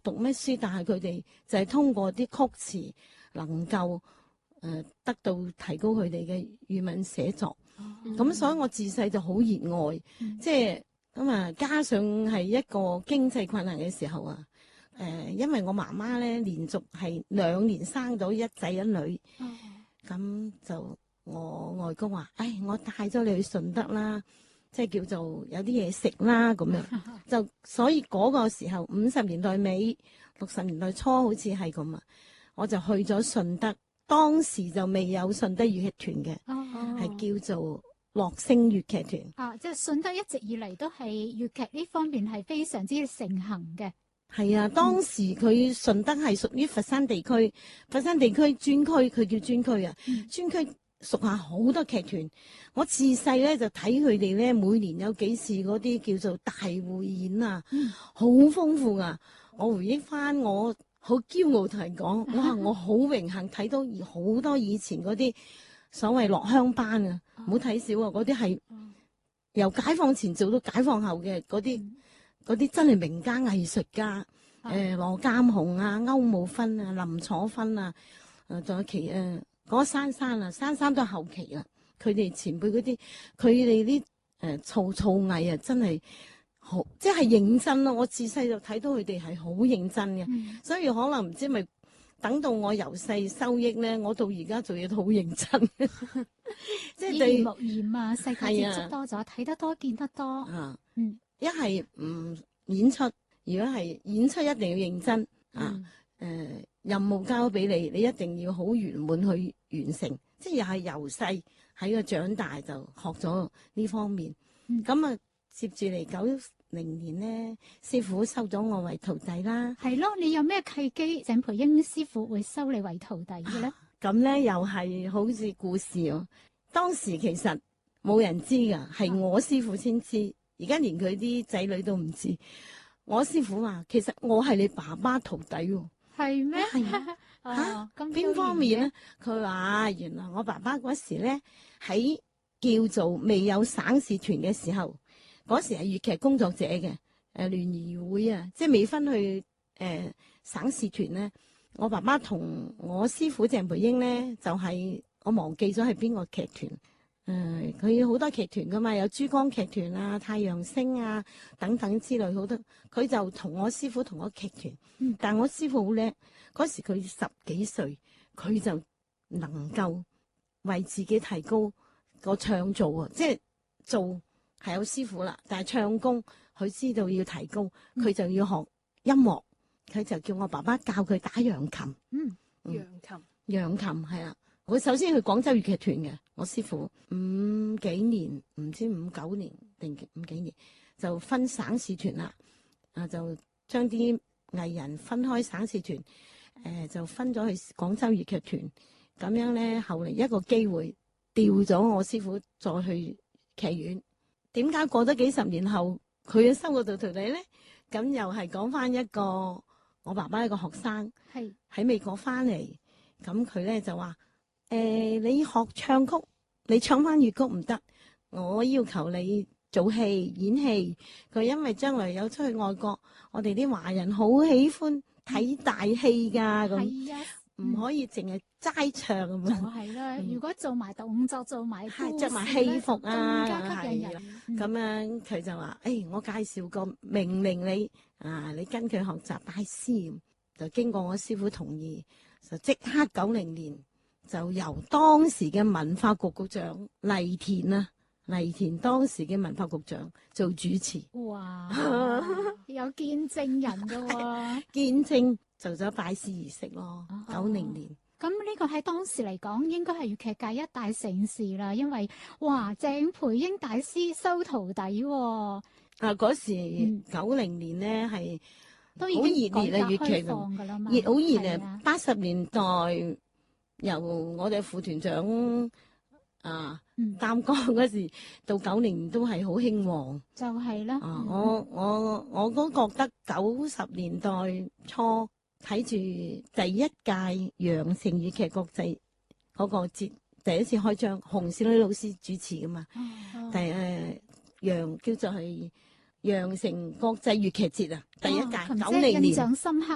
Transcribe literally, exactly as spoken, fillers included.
讀咩書，但係佢哋就係通過啲曲詞能夠誒、呃、得到提高佢哋嘅語文寫作。咁、嗯、所以我自細就好熱愛，嗯、即係咁啊！加上係一個經濟困難嘅時候啊，誒、呃，因為我媽媽咧連續係兩年生到一仔一女，咁、嗯、就我外公話：，唉，我帶咗你去順德啦。即係叫做有啲嘢食啦咁樣，就所以嗰個時候五十年代尾六十年代初好似係咁啊，我就去咗順德，當時就未有順德粵劇團嘅，係、哦、叫做樂聲粵劇團。 啊，即係順德一直以嚟都係粵劇呢方面係非常之盛行嘅。 係啊，當時佢順德係屬於佛山地區，佛山地區專區，佢叫專區啊，專區。屬下好多劇團，我自細咧就睇佢哋咧，每年有幾次嗰啲叫做大匯演啊，好、嗯、豐富啊！我回憶翻，我好驕傲同人講，哇！我好榮幸睇到好多以前嗰啲所謂落鄉班啊，唔好睇少啊！嗰啲係由解放前做到解放後嘅嗰啲，嗰啲真係名家藝術家，誒、呃、羅鑑雄啊、歐慕芬啊、林楚芬啊，誒仲有其誒。呃嗰珊珊啊，珊珊都係後期啦。佢哋前輩嗰啲，佢哋啲誒造造藝啊，真係好，即係認真咯。我自細就睇到佢哋係好認真嘅，嗯、所以可能唔知咪等到我由細收益咧，我到而家做嘢都好認真。即係對耳濡目染啊，世界接觸多咗，睇、啊、得多見得多。啊，嗯， 一係唔演出，如果係演出一定要認真啊。嗯誒、呃，任務交俾你，你一定要好圓滿去完成，即係又係由細喺個長大就學咗呢方面。咁啊、嗯，接住嚟九零年咧，師傅收咗我為徒弟啦。 係咯，你有咩契機，鄭培英師傅會收你為徒弟嘅咧？ 咁咧、啊、又係好似故事哦。當時其實冇人知噶，係我師傅先知。而家、啊、連佢啲仔女都唔知。我師傅話，其實我係你爸爸徒弟喎。 係咩？ 係啊，嚇邊方面咧？佢話原來我爸爸嗰時咧喺叫做未有省市團嘅時候，嗰時係粵劇工作者嘅誒聯誼會啊，即係未分去誒、呃、省市團咧。我爸爸同我師傅鄭培英咧，就係、是、我忘記咗係邊個劇團。誒，佢好多劇團噶嘛，有珠江劇團啊、太陽星啊等等之類好多。佢就同我師傅同個劇團，嗯、但我師傅好叻。嗰時佢十幾歲，佢就能夠為自己提高個唱做啊，即係做係有師傅啦，但係唱功佢知道要提高，佢就要學音樂。佢就叫我爸爸教佢打揚琴。 嗯， 嗯揚琴， 揚琴係啦。我首先去廣州粵劇團嘅，我師傅五幾年，唔知五九年定五幾年就分省市團啦，啊就將啲藝人分開省市團，誒、呃、就分咗去廣州粵劇團，咁樣咧後嚟一個機會調咗我師傅再去劇院，點解過咗幾十年後佢收我做徒弟咧？咁又係講翻一個我爸爸一個學生係喺美國翻嚟，咁佢咧就話。誒、呃，你學唱曲，你唱翻粵曲唔得，我要求你做戲演戲。佢因為將來有出去外國，我哋啲華人好喜歡睇大戲噶，咁唔、嗯、可以淨係齋唱咁樣。係啦、 嗯，如果做埋動作，做埋着埋戲服啊， 更加吸引人。 咁樣佢就話：，誒、哎，我介紹個命令你，啊，你跟佢學習拜師。就經過我師傅同意，就即刻九零年。就由當時嘅文化局局長黎田啊，黎田當時嘅文化局長做主持。 哇，有見證人㗎喎， 見證做咗拜師儀式咯。九零、哦、年， 咁呢個喺當時嚟講，應該係粵劇界一大盛事啦。因為哇，鄭培英大師收徒弟喎、哦。 啊，嗰時九零年咧係都已經好熱烈啦，粵劇放㗎啦嘛， 熱好熱啊！八十年代。由我哋副團長啊擔綱嗰時到九零都係好興旺， 就係啦。 啊，我我我都覺得九十年代初睇住第一屆羊城粵劇國際嗰個節第一次開張，洪少女老師主持噶嘛，第誒羊叫做係羊城國際粵劇節啊，第一屆九零年。 印象深刻。